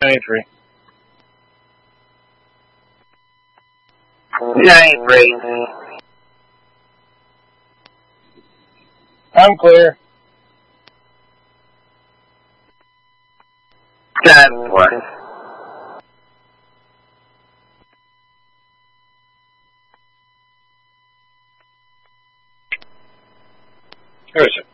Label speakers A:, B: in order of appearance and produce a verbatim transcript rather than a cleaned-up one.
A: ninety-three.
B: ninety-three.
A: I'm clear.
B: God bless.
A: Who is it?